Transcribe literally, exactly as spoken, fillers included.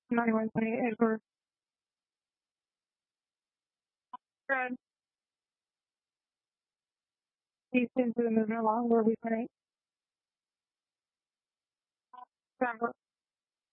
ninety-one twenty Edward. Red. East into the movement along where we point. Denver.